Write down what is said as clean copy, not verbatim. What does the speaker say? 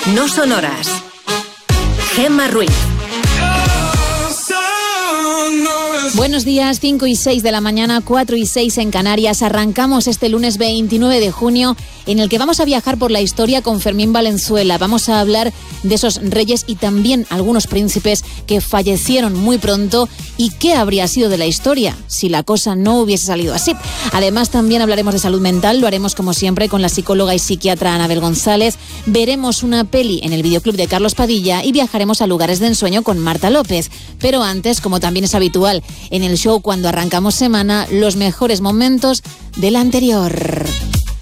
No son horas. Gemma Ruiz. Buenos días, 5 y 6 de la mañana, 4 y 6 en Canarias. Arrancamos este lunes 29 de junio, en el que vamos a viajar por la historia con Fermín Valenzuela. Vamos a hablar de esos reyes y también algunos príncipes que fallecieron muy pronto y qué habría sido de la historia si la cosa no hubiese salido así. Además, también hablaremos de salud mental, lo haremos como siempre con la psicóloga y psiquiatra Anabel González. Veremos una peli en el videoclub de Carlos Padilla y viajaremos a lugares de ensueño con Marta López. Pero antes, como también es habitual en el show cuando arrancamos semana, los mejores momentos del anterior.